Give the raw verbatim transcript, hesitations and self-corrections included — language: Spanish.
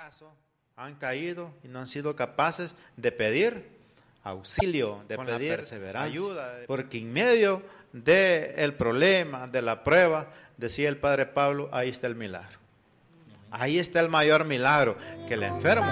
caso han caído y no han sido capaces de pedir auxilio, de pedir perseverancia, ayuda, porque en medio del problema, de la prueba, decía el Padre Pablo, ahí está el milagro. Ahí está el mayor milagro, que el enfermo